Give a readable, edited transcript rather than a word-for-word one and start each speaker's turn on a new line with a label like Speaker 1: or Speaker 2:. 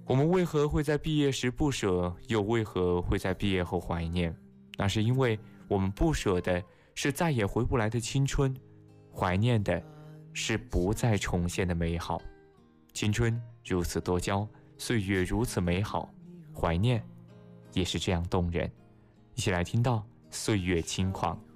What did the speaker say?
Speaker 1: 我们为何会在毕业时不舍，又为何会在毕业后怀念？那是因为我们不舍的是再也回不来的青春，怀念的是不再重现的美好。青春如此多娇，岁月如此美好，怀念也是这样动人。一起来听到岁月轻狂。